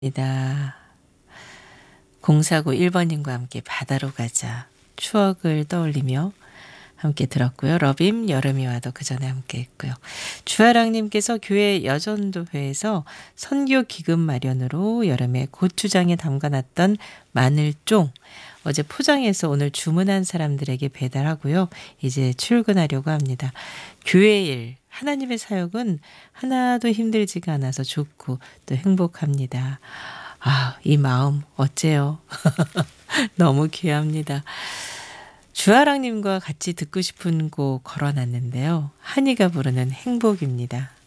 입니다. 0491번님과 함께 바다로 가자. 추억을 떠올리며 함께 들었고요. 러빔 여름이 와도 그 전에 함께 했고요. 주아랑님께서 교회 여전도회에서 선교 기금 마련으로 여름에 고추장에 담가놨던 마늘쫑 어제 포장해서 오늘 주문한 사람들에게 배달하고요. 이제 출근하려고 합니다. 교회 일, 하나님의 사역은 하나도 힘들지가 않아서 좋고 또 행복합니다. 아, 이 마음 어째요? 너무 귀합니다. 주아랑님과 같이 듣고 싶은 곡 걸어놨는데요. 한이가 부르는 행복입니다.